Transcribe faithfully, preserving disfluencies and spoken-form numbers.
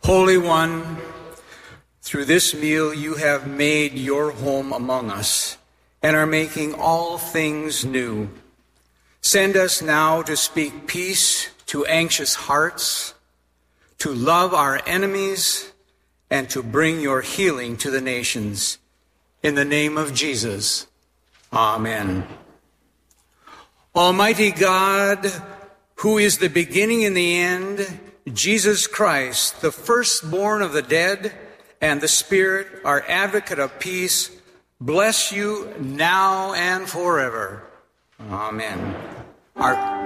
Holy One, through this meal you have made your home among us and are making all things new. Send us now to speak peace to anxious hearts, to love our enemies, and to bring your healing to the nations. In the name of Jesus, amen. Almighty God, who is the beginning and the end, Jesus Christ, the firstborn of the dead, and the Spirit, our advocate of peace, bless you now and forever. Amen. Our